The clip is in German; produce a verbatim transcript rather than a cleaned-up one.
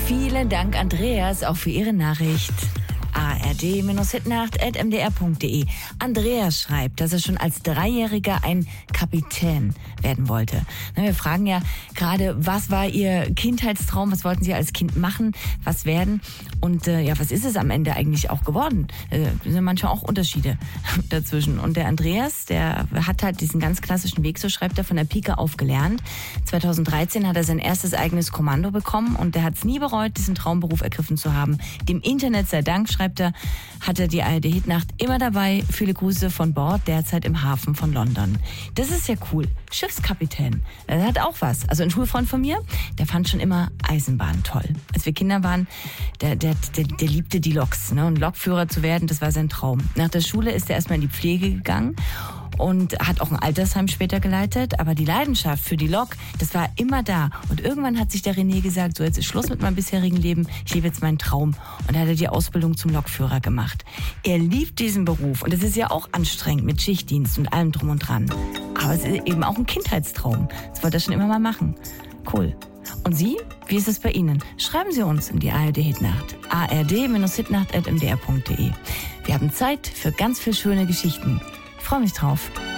Vielen Dank, Andreas, auch für Ihre Nachricht. a r d Hitnacht at m d r punkt d e. Andreas schreibt, dass er schon als Dreijähriger ein Kapitän werden wollte. Na, wir fragen ja gerade, was war Ihr Kindheitstraum? Was wollten Sie als Kind machen? Was werden? Und äh, ja, was ist es am Ende eigentlich auch geworden? Äh, sind manchmal auch Unterschiede dazwischen. Und der Andreas, der hat halt diesen ganz klassischen Weg, so schreibt er, von der Pike auf gelernt. zweitausenddreizehn hat er sein erstes eigenes Kommando bekommen und der hat es nie bereut, diesen Traumberuf ergriffen zu haben. Dem Internet sei Dank, schreibt er, hat er die A R D Hitnacht immer dabei. Viele Grüße von Bord, derzeit im Hafen von London. Das ist ja cool. Schiffskapitän. Der hat auch was. Also ein Schulfreund von mir, der fand schon immer Eisenbahn toll. Als wir Kinder waren, der, der, der, der liebte die Loks. Ne? Und Lokführer zu werden, das war sein Traum. Nach der Schule ist er erstmal in die Pflege gegangen und hat auch ein Altersheim später geleitet. Aber die Leidenschaft für die Lok, das war immer da. Und irgendwann hat sich der René gesagt, so jetzt ist Schluss mit meinem bisherigen Leben, ich lebe jetzt meinen Traum. Und da hat er die Ausbildung zum Lokführer gemacht. Er liebt diesen Beruf und es ist ja auch anstrengend mit Schichtdienst und allem drum und dran. Aber es ist eben auch ein Kindheitstraum. Das wollte er schon immer mal machen. Cool. Und Sie? Wie ist es bei Ihnen? Schreiben Sie uns in die A R D Hitnacht. a r d Hitnacht at m d r punkt d e. Wir haben Zeit für ganz viele schöne Geschichten. Ich freue mich drauf.